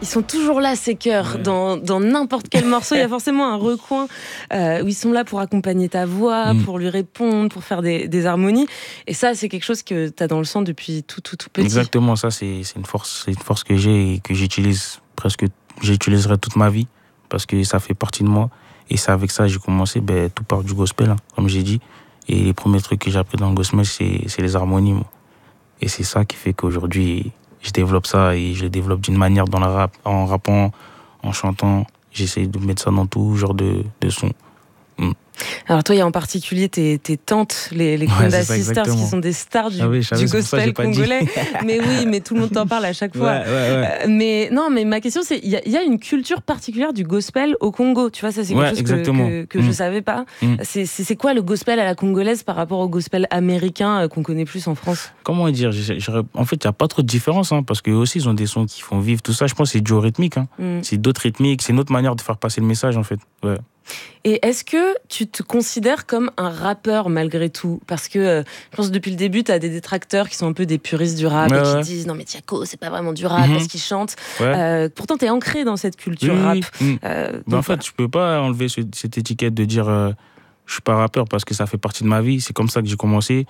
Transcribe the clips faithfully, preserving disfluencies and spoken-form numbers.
Ils sont toujours là, ces chœurs. Ouais. Dans, dans n'importe quel morceau, il y a forcément un recoin euh, où ils sont là pour accompagner ta voix, mm. pour lui répondre, pour faire des, des harmonies. Et ça, c'est quelque chose que tu as dans le sang depuis tout, tout, tout petit. Exactement, ça, c'est, c'est, une force, c'est une force que j'ai et que j'utilise presque, j'utiliserai toute ma vie parce que ça fait partie de moi. Et c'est avec ça que j'ai commencé, ben, tout part du gospel, hein, comme j'ai dit. Et les premiers trucs que j'ai appris dans le gospel, c'est, c'est les harmonies. Moi. Et c'est ça qui fait qu'aujourd'hui, je développe ça et je le développe d'une manière dans la rap, en rappant, en chantant. J'essaie de mettre ça dans tout genre de, de son. Mm. Alors toi, il y a en particulier tes, tes tantes, les, les Kunda ouais, Sisters, qui sont des stars du, ah oui, du gospel congolais. Mais oui, mais tout le monde t'en parle à chaque fois. Ouais, ouais, ouais. Euh, mais non, mais ma question, c'est, il y, y a une culture particulière du gospel au Congo. Tu vois, ça, c'est quelque ouais, chose exactement. que, que, que mmh. je savais pas. Mmh. C'est, c'est, c'est quoi le gospel à la congolaise par rapport au gospel américain euh, qu'on connaît plus en France? Comment dire je, je, En fait, il n'y a pas trop de différence, hein, parce qu'eux aussi, ils ont des sons qui font vivre tout ça. Je pense que c'est duo rythmique. Hein. Mmh. C'est d'autres rythmiques, c'est une autre manière de faire passer le message, en fait. Ouais. Et est-ce que tu te considères comme un rappeur malgré tout? Parce que euh, je pense que depuis le début, tu as des détracteurs qui sont un peu des puristes du rap ouais, et qui ouais. disent non mais Tiako, c'est pas vraiment du rap mm-hmm. parce qu'il chante. Ouais. Euh, pourtant, tu es ancré dans cette culture oui, rap. Oui. Euh, ben en fait, voilà. je peux pas enlever ce, cette étiquette de dire euh, je suis pas rappeur parce que ça fait partie de ma vie. C'est comme ça que j'ai commencé.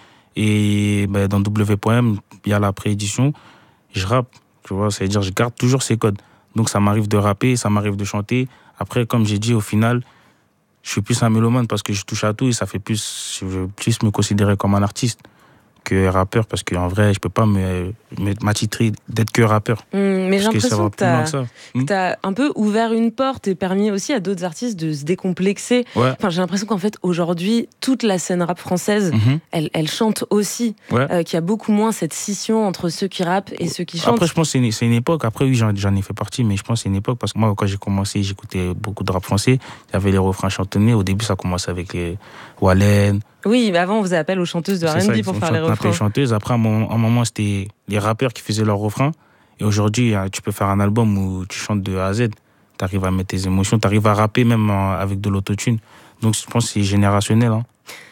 Et ben, dans W point M, il y a la préédition. Je rappe, tu vois, c'est-à-dire je garde toujours ces codes. Donc ça m'arrive de rapper, ça m'arrive de chanter. Après, comme j'ai dit, au final, je suis plus un mélomane parce que je touche à tout et ça fait plus, je veux plus me considérer comme un artiste que rappeur parce qu'en vrai, je peux pas me, me, m'attitrer d'être que rappeur. Mmh, mais j'ai l'impression que, que mmh. tu as un peu ouvert une porte et permis aussi à d'autres artistes de se décomplexer. Ouais. Enfin, j'ai l'impression qu'en fait, aujourd'hui, toute la scène rap française, mmh. elle, elle chante aussi. Ouais. Euh, qu'il y a beaucoup moins cette scission entre ceux qui rappent et ceux qui chantent. Après, je pense que c'est une, c'est une époque. Après, oui, j'en, j'en ai fait partie, mais je pense que c'est une époque parce que moi, quand j'ai commencé, j'écoutais beaucoup de rap français. Il y avait les refrains chantonnés. Au début, ça commençait avec les Wallen. Oui, mais avant, on faisait appel aux chanteuses de R and B pour faire les refrains. Les chanteuses. Après, à un moment, c'était les rappeurs qui faisaient leurs refrains. Et aujourd'hui, tu peux faire un album où tu chantes de A à Z. Tu arrives à mettre tes émotions, tu arrives à rapper même avec de l'autotune. Donc, je pense que c'est générationnel. Hein.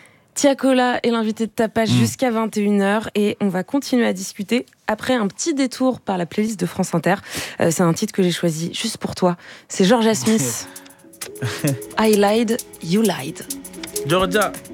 Tiakola est l'invité de Tapage mmh. jusqu'à vingt et une heures et on va continuer à discuter après un petit détour par la playlist de France Inter. Euh, c'est un titre que j'ai choisi juste pour toi. C'est Georgia Smith. I lied, you lied. Georgia.